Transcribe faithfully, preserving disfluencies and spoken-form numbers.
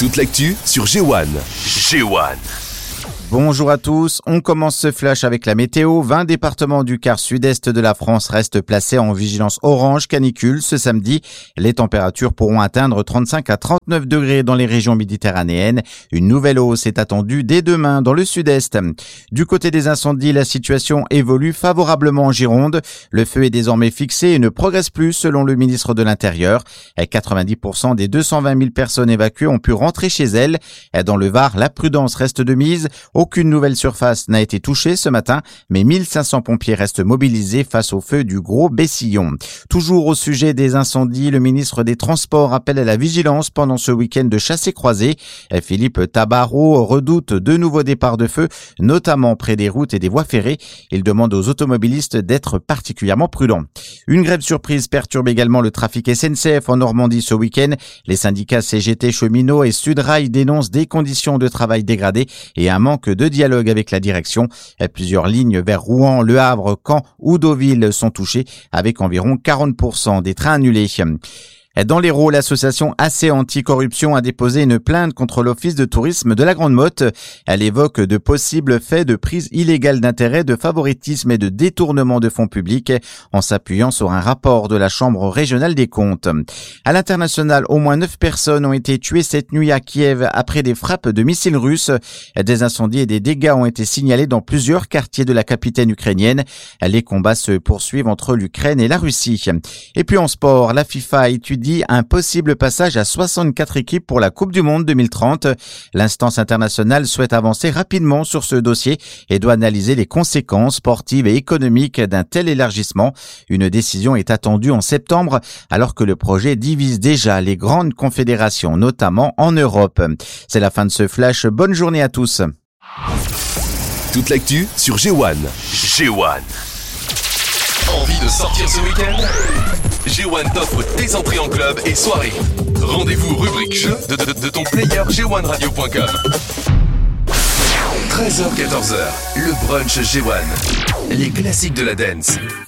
Toute l'actu sur G un. G un. Bonjour à tous, on commence ce flash avec la météo. vingt départements du quart sud-est de la France restent placés en vigilance orange canicule ce samedi. Les températures pourront atteindre trente-cinq à trente-neuf degrés dans les régions méditerranéennes. Une nouvelle hausse est attendue dès demain dans le sud-est. Du côté des incendies, la situation évolue favorablement en Gironde. Le feu est désormais fixé et ne progresse plus selon le ministre de l'Intérieur. quatre-vingt-dix pour cent des deux cent vingt mille personnes évacuées ont pu rentrer chez elles. Dans le Var, la prudence reste de mise. Aucune nouvelle surface n'a été touchée ce matin, mais mille cinq cents pompiers restent mobilisés face au feu du Gros Bessillon. Toujours au sujet des incendies, le ministre des Transports appelle à la vigilance pendant ce week-end de chassé-croisé. Philippe Tabarot redoute de nouveaux départs de feu, notamment près des routes et des voies ferrées. Il demande aux automobilistes d'être particulièrement prudents. Une grève surprise perturbe également le trafic S N C F en Normandie ce week-end. Les syndicats C G T Cheminots et Sudrail dénoncent des conditions de travail dégradées et un manque de dialogue avec la direction. Plusieurs lignes vers Rouen, Le Havre, Caen ou Deauville sont touchées avec environ quarante pour cent des trains annulés. Dans l'Hérault, l'association A C Anticorruption a déposé une plainte contre l'Office de tourisme de la Grande Motte. Elle évoque de possibles faits de prise illégale d'intérêt, de favoritisme et de détournement de fonds publics en s'appuyant sur un rapport de la Chambre régionale des comptes. À l'international, au moins neuf personnes ont été tuées cette nuit à Kiev après des frappes de missiles russes. Des incendies et des dégâts ont été signalés dans plusieurs quartiers de la capitale ukrainienne. Les combats se poursuivent entre l'Ukraine et la Russie. Et puis en sport, la FIFA étudie dit un possible passage à soixante-quatre équipes pour la Coupe du Monde deux mille trente. L'instance internationale souhaite avancer rapidement sur ce dossier et doit analyser les conséquences sportives et économiques d'un tel élargissement. Une décision est attendue en septembre alors que le projet divise déjà les grandes confédérations, notamment en Europe. C'est la fin de ce flash. Bonne journée à tous. Toute l'actu sur G un. G un. Envie de sortir ce week-end ? G un t'offre tes entrées en club et soirée. Rendez-vous rubrique jeu de, de, de ton player G un radio point com. treize heures quatorze heures, le brunch G un. Les classiques de la dance.